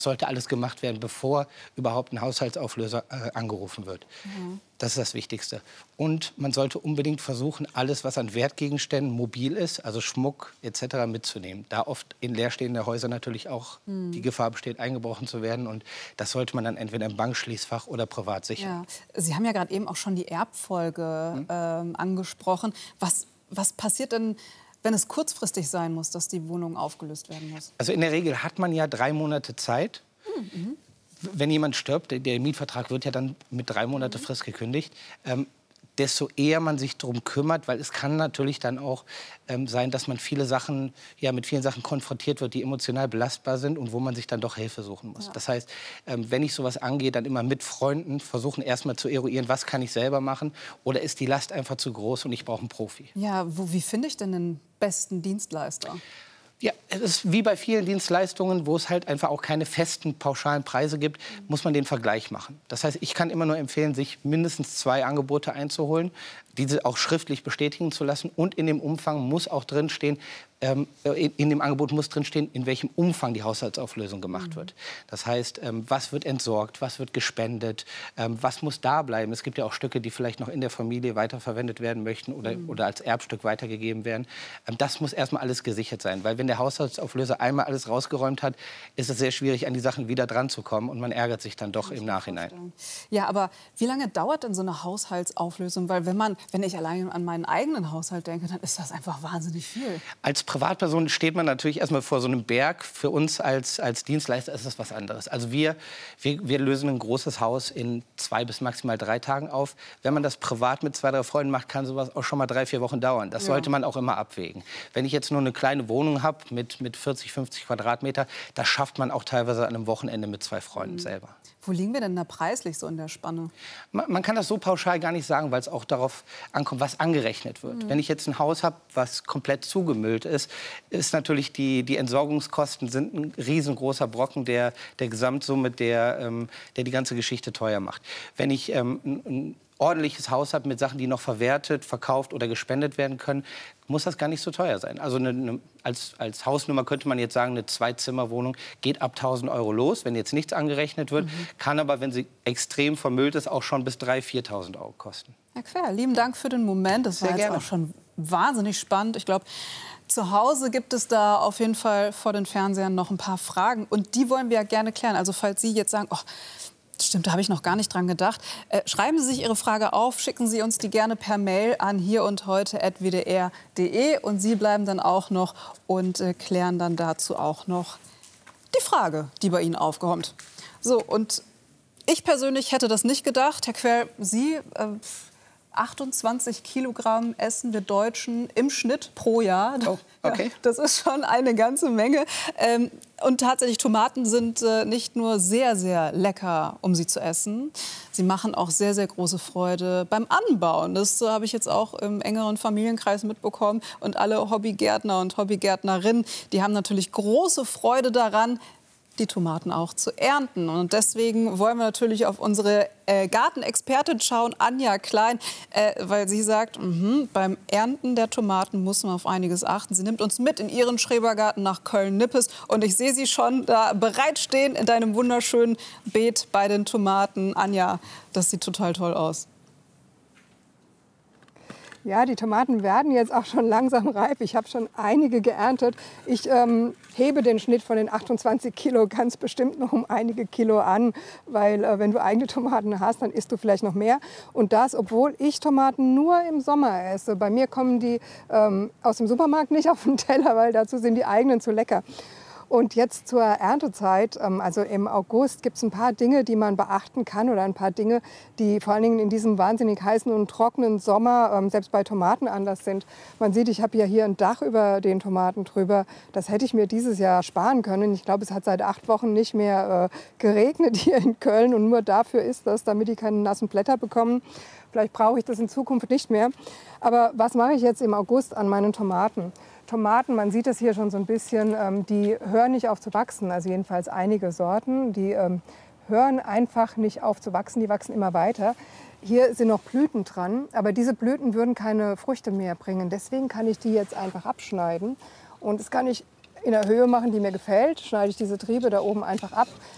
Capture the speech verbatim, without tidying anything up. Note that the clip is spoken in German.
sollte alles gemacht werden, bevor überhaupt ein Haushaltsauflöser äh, angerufen wird. Mhm. Das ist das Wichtigste. Und man sollte unbedingt versuchen, alles, was an Wertgegenständen mobil ist, also Schmuck et cetera, mitzunehmen. Da oft in leerstehenden Häusern natürlich auch mhm. die Gefahr besteht, eingebrochen zu werden. Und das sollte man dann entweder im Bankschließfach oder privat sichern. Ja. Sie haben ja gerade eben auch schon die Erbfolge mhm. ähm, angesprochen. Was, was passiert denn, wenn es kurzfristig sein muss, dass die Wohnung aufgelöst werden muss? Also in der Regel hat man ja drei Monate Zeit. Mhm. Wenn jemand stirbt, der, der Mietvertrag wird ja dann mit drei Monate mhm. Frist gekündigt, ähm, desto eher man sich darum kümmert, weil es kann natürlich dann auch ähm, sein, dass man viele Sachen, ja, mit vielen Sachen konfrontiert wird, die emotional belastbar sind und wo man sich dann doch Hilfe suchen muss. Ja. Das heißt, ähm, wenn ich sowas angehe, dann immer mit Freunden versuchen, erstmal zu eruieren, was kann ich selber machen oder ist die Last einfach zu groß und ich brauche einen Profi. Ja, wo, wie finde ich denn den besten Dienstleister? Ja, es ist wie bei vielen Dienstleistungen, wo es halt einfach auch keine festen, pauschalen Preise gibt, muss man den Vergleich machen. Das heißt, ich kann immer nur empfehlen, sich mindestens zwei Angebote einzuholen, diese auch schriftlich bestätigen zu lassen. Und in dem Umfang muss auch drinstehen, ähm, in, in dem Angebot muss drinstehen, in welchem Umfang die Haushaltsauflösung gemacht mhm. wird. Das heißt, ähm, was wird entsorgt, was wird gespendet, ähm, was muss da bleiben. Es gibt ja auch Stücke, die vielleicht noch in der Familie weiterverwendet werden möchten oder, mhm. oder als Erbstück weitergegeben werden. Ähm, das muss erstmal alles gesichert sein, weil wenn der Haushaltsauflöser einmal alles rausgeräumt hat, ist es sehr schwierig, an die Sachen wieder dran zu kommen und man ärgert sich dann doch im Nachhinein. Ja, aber wie lange dauert denn so eine Haushaltsauflösung? Weil wenn man, wenn ich allein an meinen eigenen Haushalt denke, dann ist das einfach wahnsinnig viel. Als Privatperson steht man natürlich erstmal vor so einem Berg. Für uns als, als Dienstleister ist das was anderes. Also wir, wir, wir lösen ein großes Haus in zwei bis maximal drei Tagen auf. Wenn man das privat mit zwei, drei Freunden macht, kann sowas auch schon mal drei, vier Wochen dauern. Das ja. sollte man auch immer abwägen. Wenn ich jetzt nur eine kleine Wohnung habe mit, mit vierzig, fünfzig Quadratmeter, das schafft man auch teilweise an einem Wochenende mit zwei Freunden mhm. selber. Wo liegen wir denn da preislich so in der Spanne? Man, man kann das so pauschal gar nicht sagen, weil es auch darauf ankommt, was angerechnet wird. Mhm. Wenn ich jetzt ein Haus habe, was komplett zugemüllt ist, ist natürlich die, die Entsorgungskosten sind ein riesengroßer Brocken der, der Gesamtsumme, der, ähm, der die ganze Geschichte teuer macht. Wenn ich ähm, ein, ein ordentliches Haus habe mit Sachen, die noch verwertet, verkauft oder gespendet werden können, muss das gar nicht so teuer sein. Also eine, eine, als, als Hausnummer könnte man jetzt sagen, eine Zwei-Zimmer-Wohnung geht ab tausend Euro los, wenn jetzt nichts angerechnet wird, mhm. kann aber, wenn sie extrem vermüllt ist, auch schon bis dreitausend, viertausend Euro kosten. Herr Quer, lieben Dank für den Moment. Das Sehr war jetzt gerne. auch schon wahnsinnig spannend. Ich glaube, zu Hause gibt es da auf jeden Fall vor den Fernsehern noch ein paar Fragen. Und die wollen wir ja gerne klären. Also falls Sie jetzt sagen, oh, stimmt, da habe ich noch gar nicht dran gedacht. Äh, schreiben Sie sich Ihre Frage auf, schicken Sie uns die gerne per Mail an hier und heute at w d r punkt d e und Sie bleiben dann auch noch und äh, klären dann dazu auch noch die Frage, die bei Ihnen aufkommt. So, und ich persönlich hätte das nicht gedacht. Herr Quer, Sie, äh, achtundzwanzig Kilogramm essen wir Deutschen im Schnitt pro Jahr. Oh, okay. Ja, das ist schon eine ganze Menge. Ähm, und tatsächlich, Tomaten sind äh, nicht nur sehr, sehr lecker, um sie zu essen. Sie machen auch sehr, sehr große Freude beim Anbauen. Das äh, habe ich jetzt auch im engeren Familienkreis mitbekommen. Und alle Hobbygärtner und Hobbygärtnerinnen, die haben natürlich große Freude daran, die Tomaten auch zu ernten. Und deswegen wollen wir natürlich auf unsere äh, Gartenexpertin schauen, Anja Klein, äh, weil sie sagt, mh, beim Ernten der Tomaten muss man auf einiges achten. Sie nimmt uns mit in ihren Schrebergarten nach Köln-Nippes und ich sehe sie schon da bereitstehen in deinem wunderschönen Beet bei den Tomaten. Anja, das sieht total toll aus. Ja, die Tomaten werden jetzt auch schon langsam reif. Ich habe schon einige geerntet. Ich ähm, hebe den Schnitt von den achtundzwanzig Kilo ganz bestimmt noch um einige Kilo an, weil äh, wenn du eigene Tomaten hast, dann isst du vielleicht noch mehr. Und das, obwohl ich Tomaten nur im Sommer esse. Bei mir kommen die ähm, aus dem Supermarkt nicht auf den Teller, weil dazu sind die eigenen zu lecker. Und jetzt zur Erntezeit, also im August, gibt es ein paar Dinge, die man beachten kann oder ein paar Dinge, die vor allen Dingen in diesem wahnsinnig heißen und trockenen Sommer selbst bei Tomaten anders sind. Man sieht, ich habe ja hier ein Dach über den Tomaten drüber. Das hätte ich mir dieses Jahr sparen können. Ich glaube, es hat seit acht Wochen nicht mehr äh, geregnet hier in Köln und nur dafür ist das, damit die keine nassen Blätter bekommen. Vielleicht brauche ich das in Zukunft nicht mehr. Aber was mache ich jetzt im August an meinen Tomaten? Tomaten, man sieht es hier schon so ein bisschen, ähm, die hören nicht auf zu wachsen. Also jedenfalls einige Sorten, die ähm, hören einfach nicht auf zu wachsen, die wachsen immer weiter. Hier sind noch Blüten dran, aber diese Blüten würden keine Früchte mehr bringen. Deswegen kann ich die jetzt einfach abschneiden und das kann ich in der Höhe machen, die mir gefällt. Schneide ich diese Triebe da oben einfach ab.